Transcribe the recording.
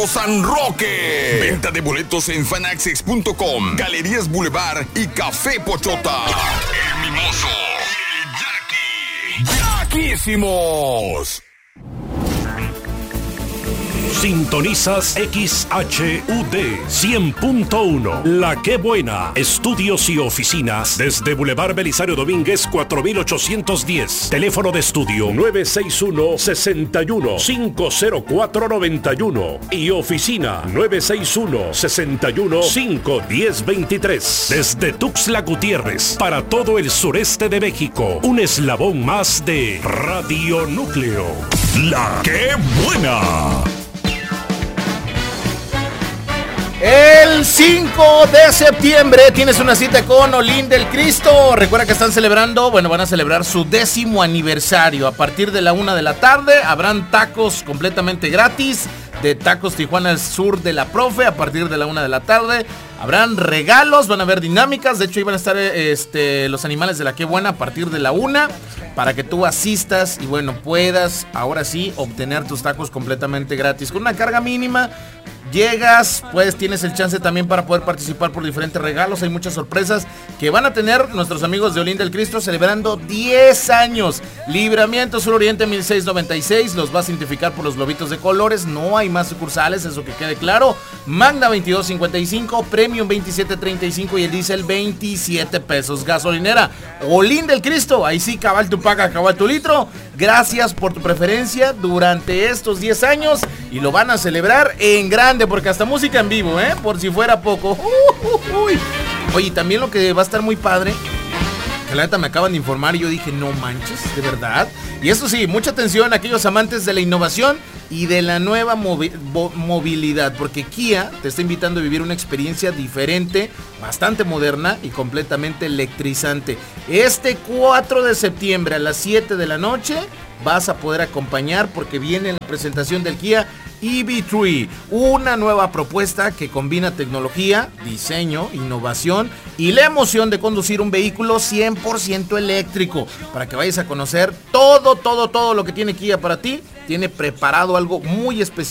San Roque. Venta de boletos en fanaccess.com, Galerías Boulevard y Café Pochota. El Mimoso. El Jackie. ¡Yaquísimos! Sintonizas XHUD 100.1 La Qué Buena. Estudios y oficinas desde Boulevard Belisario Domínguez 4810. Teléfono de estudio 961-61-50491 y oficina 961-61-51023. Desde Tuxtla Gutiérrez para todo el sureste de México. Un eslabón más de Radio Núcleo. La Qué Buena. El 5 de septiembre tienes una cita con Olín del Cristo. Recuerda que están celebrando, van a celebrar su 10º aniversario. A partir de la 1 de la tarde habrán tacos completamente gratis de Tacos Tijuana Sur de la Profe. A partir de la 1 de la tarde habrán regalos, van a haber dinámicas. De hecho, iban a estar los animales de la Qué Buena a partir de la 1 para que tú asistas y puedas ahora sí obtener tus tacos completamente gratis con una carga mínima. Llegas, pues tienes el chance también para poder participar por diferentes regalos. Hay muchas sorpresas que van a tener nuestros amigos de Olín del Cristo celebrando 10 años. Libramiento Sur Oriente 1696. Los vas a identificar por los globitos de colores. No hay más sucursales, eso que quede claro. Magna 22.55, Premium 27.35 y el diésel 27 pesos. Gasolinera Olín del Cristo. Ahí sí, cabal tu paga, cabal tu litro. Gracias por tu preferencia durante estos 10 años y lo van a celebrar en grande porque hasta música en vivo, por si fuera poco. Oye, también lo que va a estar muy padre, que la neta me acaban de informar y yo dije, no manches, ¿de verdad? Y eso sí, mucha atención a aquellos amantes de la innovación y de la nueva movilidad, porque Kia te está invitando a vivir una experiencia diferente, bastante moderna y completamente electrizante. Este 4 de septiembre a las 7 de la noche vas a poder acompañar porque viene la presentación del Kia EV3, una nueva propuesta que combina tecnología, diseño, innovación y la emoción de conducir un vehículo 100% eléctrico, para que vayas a conocer todo lo que tiene Kia para ti. Tiene preparado algo muy especial